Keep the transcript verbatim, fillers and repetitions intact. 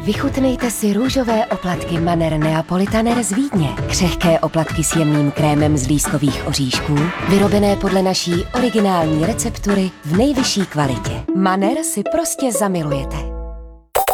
Vychutnejte si růžové oplatky Manner Neapolitaner z Vídně. Křehké oplatky s jemným krémem z lískových oříšků, vyrobené podle naší originální receptury v nejvyšší kvalitě. Manner si prostě zamilujete.